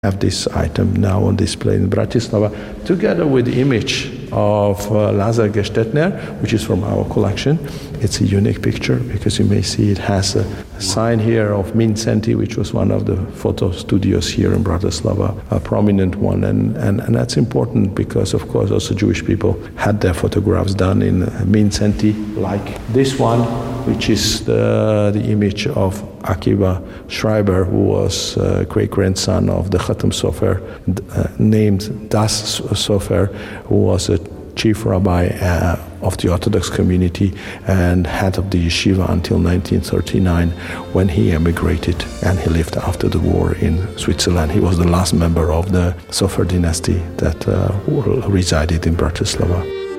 have this item now on display in Bratislava, together with the image of Lazar Gestetner, which is from our collection. It's a unique picture because you may see it has a sign here of Mindszenty, which was one of the photo studios here in Bratislava, a prominent one. And that's important because, of course, also Jewish people had their photographs done in Mindszenty, like this one, which is the image of Akiva Schreiber, who was great-grandson of the Chatam Sofer, named Das Sofer, who was a chief rabbi of the Orthodox community and head of the yeshiva until 1939, when he emigrated and he lived after the war in Switzerland. He was the last member of the Sofer dynasty that resided in Bratislava.